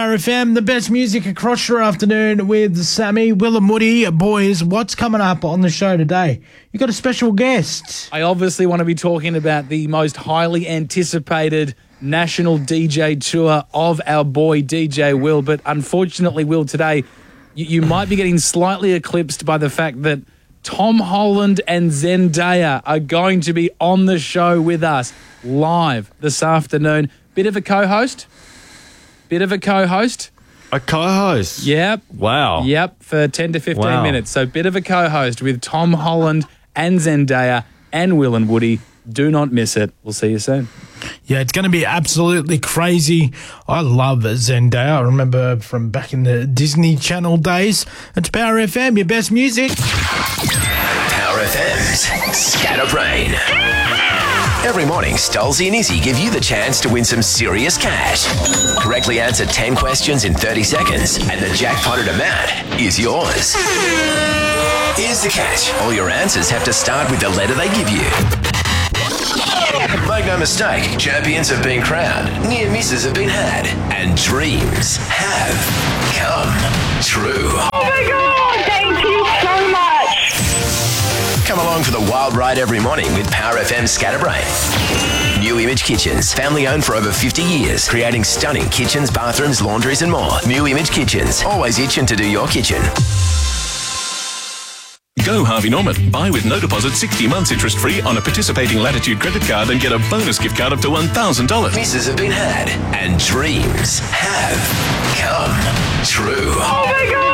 Power FM, the best music across your afternoon with Sammy, Will and Woody. Boys, what's coming up on the show today? You got a special guest. I obviously want to be talking about the most highly anticipated national DJ tour of our boy DJ Will, but unfortunately, Will, today you might be getting slightly eclipsed by the fact that Tom Holland and Zendaya are going to be on the show with us live this afternoon. Bit of a co-host. A co-host? Yep. Wow. Yep, for 10 to 15 minutes. So bit of a co-host with Tom Holland and Zendaya and Will and Woody. Do not miss it. We'll see you soon. Yeah, it's going to be absolutely crazy. I love Zendaya. I remember from back in the Disney Channel days. It's Power FM, your best music. Power FM's Scatterbrain. Every morning, Stolzy and Izzy give you the chance to win some serious cash. Correctly answer 10 questions in 30 seconds, and the jackpotted amount is yours. Here's the catch. All your answers have to start with the letter they give you. Make no mistake, champions have been crowned, near misses have been had, and dreams have come true. Oh my God, thank you so much. Come along for the wild ride every morning with Power FM Scatterbrain. New Image Kitchens, family owned for over 50 years, creating stunning kitchens, bathrooms, laundries and more. New Image Kitchens, always itching to do your kitchen. Go Harvey Norman. Buy with no deposit 60 months interest-free on a participating Latitude credit card and get a bonus gift card up to $1,000. Misses have been had and dreams have come true. Oh my God.